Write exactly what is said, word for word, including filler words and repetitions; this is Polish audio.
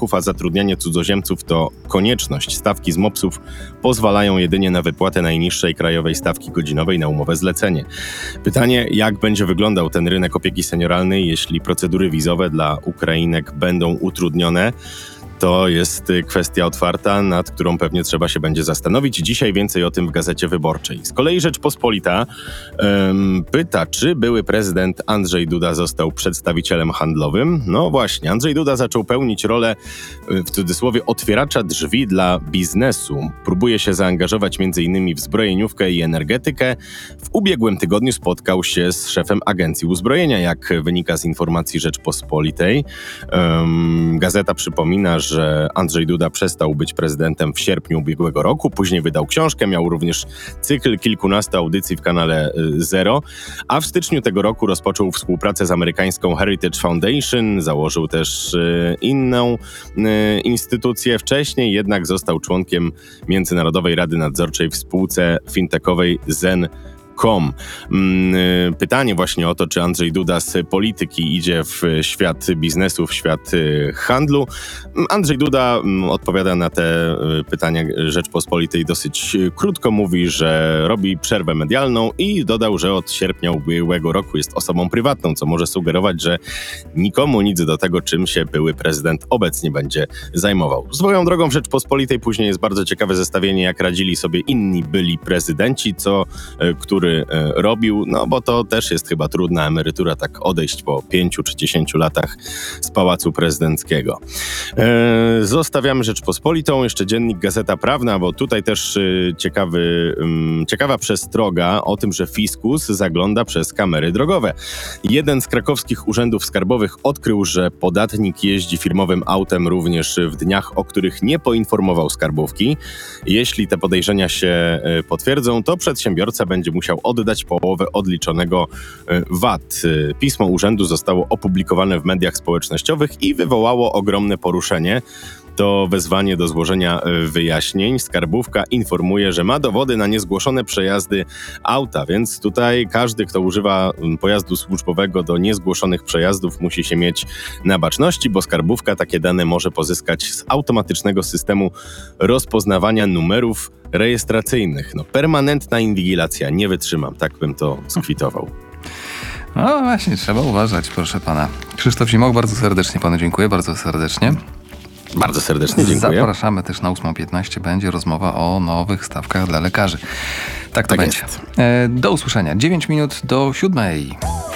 banków, a zatrudnianie cudzoziemców to konieczność. Stawki z mopsów pozwalają jedynie na wypłatę najniższej krajowej stawki godzinowej na umowę zlecenie. Pytanie, jak będzie wyglądał ten rynek opieki senioralnej, jeśli procedury wizowe dla Ukrainek będą utrudnione? To jest kwestia otwarta, nad którą pewnie trzeba się będzie zastanowić. Dzisiaj więcej o tym w Gazecie Wyborczej. Z kolei Rzeczpospolita um, pyta, czy były prezydent Andrzej Duda został przedstawicielem handlowym. No właśnie, Andrzej Duda zaczął pełnić rolę, w cudzysłowie, otwieracza drzwi dla biznesu. Próbuje się zaangażować m.in. w zbrojeniówkę i energetykę. W ubiegłym tygodniu spotkał się z szefem Agencji Uzbrojenia, jak wynika z informacji Rzeczpospolitej. Um, gazeta przypomina, że że Andrzej Duda przestał być prezydentem w sierpniu ubiegłego roku, później wydał książkę, miał również cykl kilkunastu audycji w kanale Zero, a w styczniu tego roku rozpoczął współpracę z amerykańską Heritage Foundation, założył też inną instytucję. Wcześniej jednak został członkiem Międzynarodowej Rady Nadzorczej w spółce fintechowej Zen. Com. Pytanie właśnie o to, czy Andrzej Duda z polityki idzie w świat biznesu, w świat handlu. Andrzej Duda odpowiada na te pytania Rzeczpospolitej dosyć krótko. Mówi, że robi przerwę medialną i dodał, że od sierpnia ubiegłego roku jest osobą prywatną, co może sugerować, że nikomu nic do tego, czym się były prezydent obecnie będzie zajmował. Swoją drogą w Rzeczpospolitej później jest bardzo ciekawe zestawienie, jak radzili sobie inni byli prezydenci, co który robił, no bo to też jest chyba trudna emerytura, tak odejść po pięciu czy dziesięciu latach z Pałacu Prezydenckiego. E, zostawiamy Rzeczpospolitą, jeszcze dziennik Gazeta Prawna, bo tutaj też e, ciekawy, um, ciekawa przestroga o tym, że fiskus zagląda przez kamery drogowe. Jeden z krakowskich urzędów skarbowych odkrył, że podatnik jeździ firmowym autem również w dniach, o których nie poinformował skarbówki. Jeśli te podejrzenia się e, potwierdzą, to przedsiębiorca będzie musiał oddać połowę odliczonego V A T. Pismo urzędu zostało opublikowane w mediach społecznościowych i wywołało ogromne poruszenie. To wezwanie do złożenia wyjaśnień. Skarbówka informuje, że ma dowody na niezgłoszone przejazdy auta, więc tutaj każdy, kto używa pojazdu służbowego do niezgłoszonych przejazdów, musi się mieć na baczności, bo skarbówka takie dane może pozyskać z automatycznego systemu rozpoznawania numerów rejestracyjnych. No, permanentna inwigilacja, nie wytrzymam, tak bym to skwitował. No właśnie, trzeba uważać, proszę pana. Krzysztof Zimoch, bardzo serdecznie panu dziękuję, bardzo serdecznie. Bardzo serdecznie dziękuję. Zapraszamy też na ósma piętnaście, będzie rozmowa o nowych stawkach dla lekarzy. Tak to tak będzie. Jest. Do usłyszenia. dziewięć minut do siódmej.